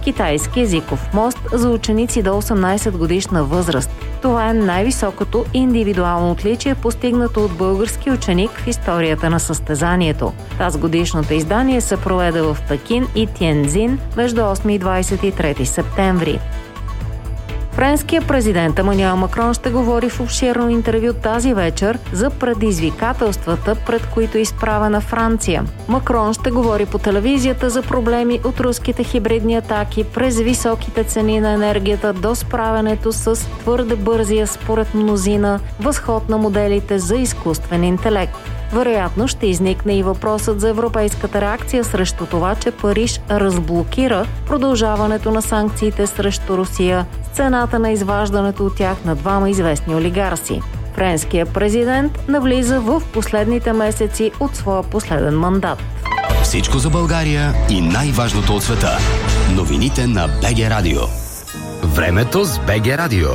китайски езиков мост за ученици до 18 годишна възраст. Това е най-високото индивидуално отличие, постигнато от български ученик в историята на състезанието. Тазгодишното издание се проведе в Пекин и Тиенцзин между 8 и 23 септември. Френският президент Емануел Макрон ще говори в обширно интервю тази вечер за предизвикателствата, пред които е изправена Франция. Макрон ще говори по телевизията за проблеми от руските хибридни атаки, през високите цени на енергията до справянето с твърде бързия, според мнозина, възход на моделите за изкуствен интелект. Вероятно ще изникне и въпросът за европейската реакция срещу това, че Париж разблокира продължаването на санкциите срещу Русия с цената на изваждането от тях на двама известни олигарси. Френският президент навлиза в последните месеци от своя последен мандат. Всичко за България и най-важното от света. Новините на БГ Радио. Времето с БГ Радио.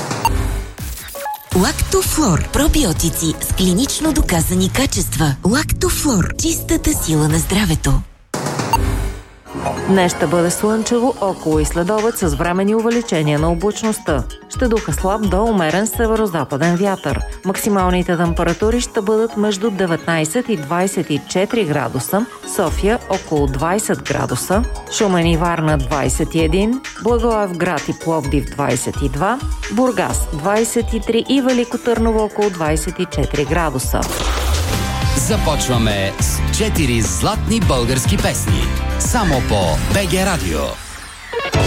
Лактофлор. Пробиотици с клинично доказани качества. Лактофлор. Чистата сила на здравето. Днес ще бъде слънчево около и следобед с временни увеличения на облачността. Ще духа слаб до умерен северо-западен вятър. Максималните температури ще бъдат между 19 и 24 градуса, София около 20 градуса, Шумен и Варна 21, Благоевград и Пловдив 22, Бургас 23 и Велико Търново около 24 градуса. Започваме с 4 златни български песни. Само по БГ Радио.